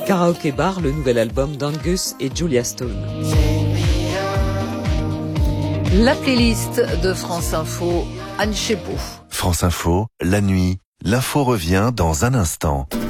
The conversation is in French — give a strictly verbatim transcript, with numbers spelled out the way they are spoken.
Karaoke Bar, le nouvel album d'Angus et Julia Stone. La playlist de France Info, Anne Chepot. France Info, la nuit, l'info revient dans un instant.